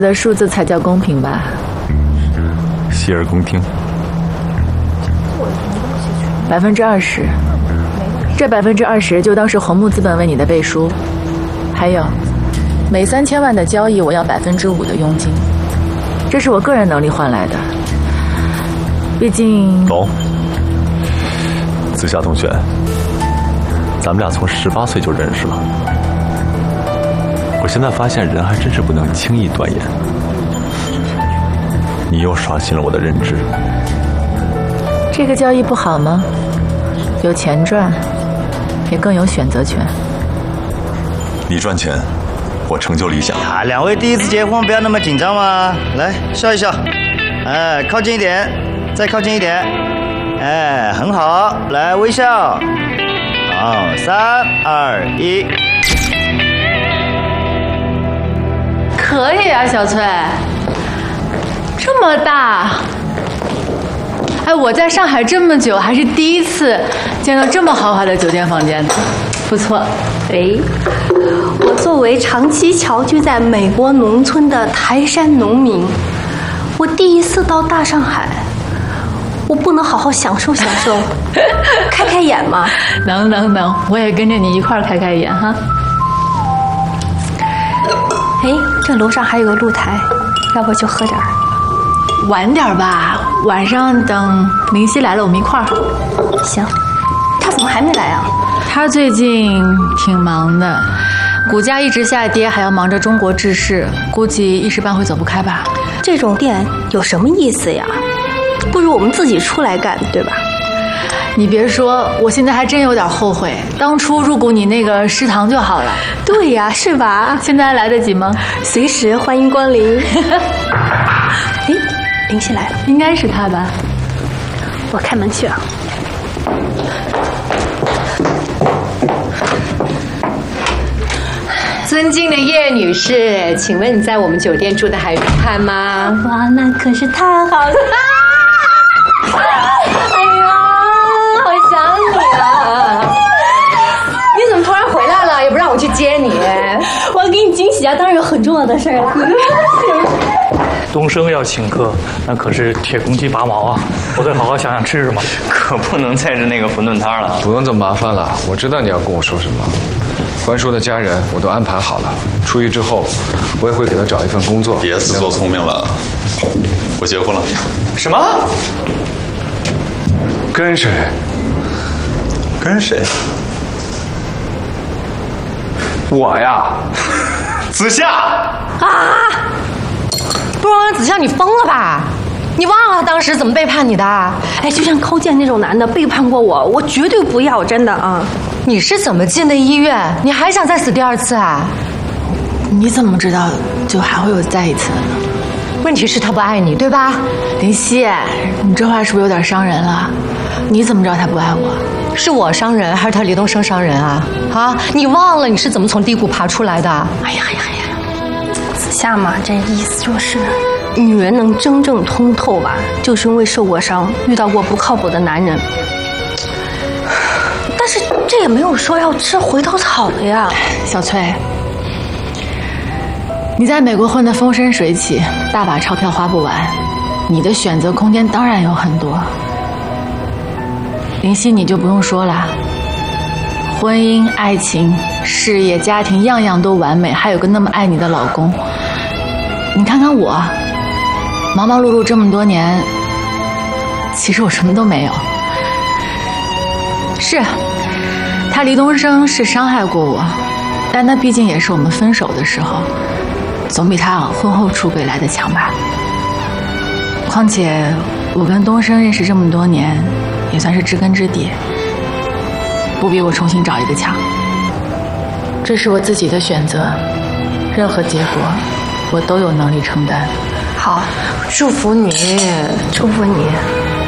的数字才叫公平吧？ 洗耳恭听。 20%，这20%就当是红木资本为你的背书。还有，每3000万的交易，我要5%的佣金，这是我个人能力换来的。毕竟， 懂。紫霞同学，咱们俩从18岁就认识了。我现在发现人还真是不能轻易断言。你又刷新了我的认知。 这个交易不好吗？有钱赚，也更有选择权。 你赚钱，我成就理想。 啊，两位第一次结婚不要那么紧张嘛，来笑一笑，哎，靠近一点，再靠近一点，哎，很好，来微笑，好，3、2、1， 可以啊，小翠，这么大。哎，我在上海这么久，还是第一次见到这么豪华的酒店房间的，不错。 哎，我作为长期侨居在美国农村的台山农民，我第一次到大上海，我不能好好享受享受，开开眼吗？ 能，我也跟着你一块儿开开眼哈。 哎，这楼上还有个露台，要不就喝点儿。 晚点吧，晚上等林夕来了，我们一块儿。 行，他怎么还没来啊？ 他最近挺忙的，股价一直下跌，还要忙着中国致仕，估计一时半会走不开吧。 这种店有什么意思呀？不如我们自己出来干，对吧？ 你别说，我现在还真有点后悔，当初入股你那个食堂就好了。 对呀，是吧？ 现在还来得及吗？ 随时欢迎光临。哎，林夕来了， 应该是他吧？ 我开门去啊。 尊敬的叶女士，请问你在我们酒店住的还愉快吗？ 哇，那可是太好了！ 哎呀，好想你啊！你怎么突然回来了？也不让我去接你。 我要给你惊喜啊！当然有很重要的事儿了。 东升要请客，那可是铁公鸡拔毛啊！我得好好想想吃什么。 可不能再是那个馄饨摊了。 不用这么麻烦了，我知道你要跟我说什么。关叔的家人我都安排好了，出狱之后，我也会给他找一份工作。 别自作聪明了，我结婚了。 什么？ 跟谁？ 跟谁？ 我呀。 子夏。 啊！不然子夏，你疯了吧？你忘了当时怎么背叛你的？ 哎，就像寇健那种男的背叛过我，我绝对不要，真的啊！ 你是怎么进的医院？你还想再死第二次啊？ 你怎么知道就还会有再一次的呢？ 问题是他不爱你，对吧？ 林夕，你这话是不是有点伤人了？你怎么知道他不爱我？ 是我伤人，还是他李东升伤人啊？啊！你忘了你是怎么从低谷爬出来的？ 哎呀，子夏嘛，这意思就是，女人能真正通透吧，就是因为受过伤，遇到过不靠谱的男人。但是这也没有说要吃回头草的呀， 小翠。你在美国混得风生水起，大把钞票花不完，你的选择空间当然有很多。林夕你就不用说了，婚姻、爱情、事业、家庭样样都完美，还有个那么爱你的老公。你看看我，忙忙碌碌这么多年，其实我什么都没有。是，他李东升是伤害过我，但那毕竟也是我们分手的时候，总比他婚后出轨来的强吧。况且我跟东升认识这么多年，也算是知根知底，不比我重新找一个强。这是我自己的选择，任何结果我都有能力承担。 好，祝福你， 祝福你。